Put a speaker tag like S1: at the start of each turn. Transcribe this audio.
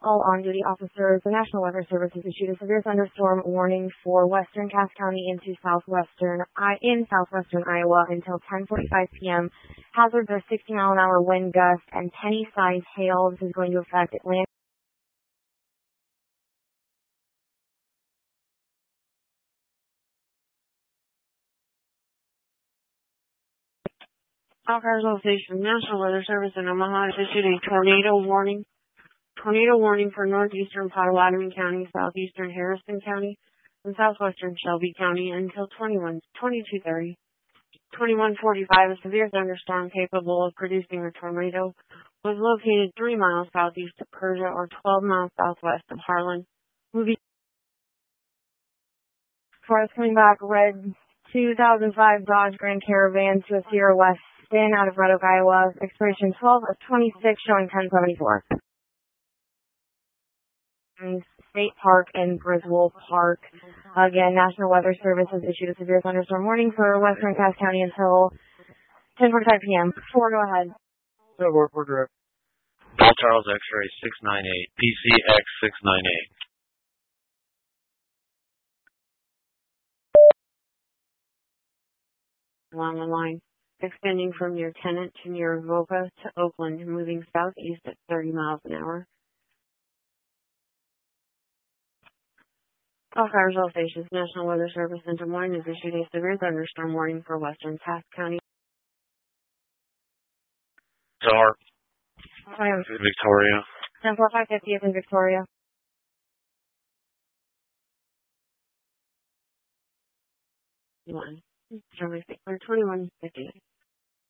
S1: All on-duty officers, the National Weather Service has issued a severe thunderstorm warning for western Cass County into southwestern Iowa until 10:45 p.m. Hazards are 60-mile-an-hour wind gusts and penny-sized hail. This is going to affect Atlanta. Alcazar Station, National Weather Service in Omaha has issued a tornado warning. Tornado warning for northeastern Pottawatomie County, southeastern Harrison County, and southwestern Shelby County until 22:30. 21:45, a severe thunderstorm capable of producing a tornado was located 3 miles southeast of Persia or 12 miles southwest of Harlan. Movie. For us coming back, red 2005 Dodge Grand Caravan to a Sierra West spin out of Red Oak, Iowa. Expiration 12/26, showing 1074. State Park and Griswold Park. Again, National Weather Service has issued a severe thunderstorm warning for western Cass County until 10:45 p.m. 4, go ahead.
S2: So, we're direct.
S3: Ball Charles X-ray 698, PCX 698.
S1: Along the line, extending from near Tennant to near Voca to Oakland, moving southeast at 30 miles an hour. All fires, all stations. National Weather Service in Des Moines has issued a severe thunderstorm warning for western Cass County.
S3: SAR. Victoria.
S1: 104550 is in Victoria. Germany 2158.